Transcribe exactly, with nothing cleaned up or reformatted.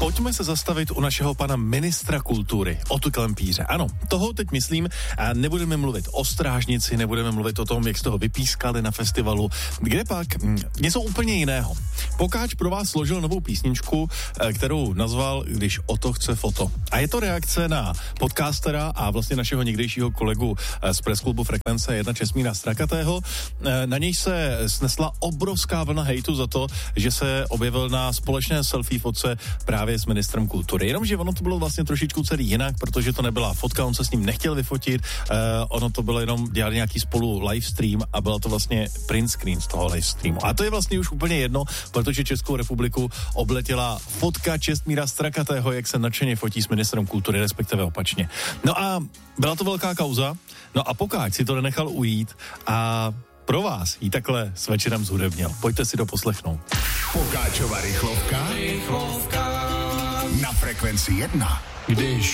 Pojďme se zastavit u našeho pana ministra kultury, Otu Klempíře. Ano, toho teď myslím, a nebudeme mluvit o strážnici, nebudeme mluvit o tom, jak jste ho vypískali na festivalu. Kde pak? Hm, něco úplně jiného. Pokáč pro vás složil novou písničku, kterou nazval Když Oto chce foto. A je to reakce na podcastera a vlastně našeho někdejšího kolegu z pressklubu Frekvence jedna Česmíra Strakatého. Na něj se snesla obrovská vlna hejtu za to, že se objevil na společné selfie fotce právě s ministrem kultury. Jenomže ono to bylo vlastně trošičku celý jinak, protože to nebyla fotka, on se s ním nechtěl vyfotit, uh, ono to bylo jenom dělali nějaký spolu live stream a byla to vlastně print screen z toho live streamu. A to je vlastně už úplně jedno, protože Českou republiku obletěla fotka Čestmíra Strakatého, jak se nadšeně fotí s ministrem kultury, respektive opačně. No a byla to velká kauza, no a Pokáč si to nenechal ujít a pro vás jí takhle s večerem zhudebnil. Pojďte si to poslechnout. Pokáčova rychlovka, rychlovka na Frekvenci jedna. Když